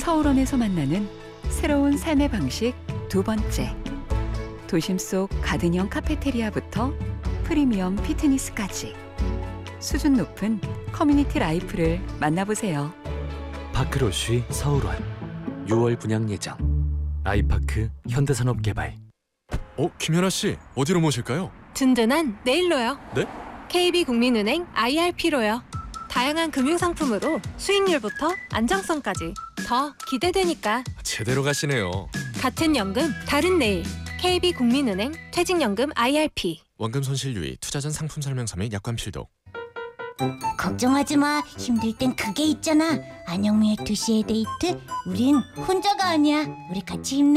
서울원에서 만나는 새로운 삶의 방식 두 번째. 도심 속 가든형 카페테리아부터 프리미엄 피트니스까지 수준 높은 커뮤니티 라이프를 만나보세요. 파크로쉬 서울원 6월 분양 예정. 아이파크 현대산업개발. 김연아 씨, 어디로 모실까요? 든든한 내일로요. 네? KB국민은행 IRP로요. 다양한 금융상품으로 수익률부터 안정성까지 더 기대되니까. 제대로 가시네요. 같은 연금, 다른 내일. KB국민은행 퇴직연금 IRP. 원금 손실 유의, 투자 전 상품 설명서 및 약관 필독. 걱정하지 마. 힘들 땐 그게 있잖아. 안영미의 2시의 데이트. 우린 혼자가 아니야. 우리 같이 힘내.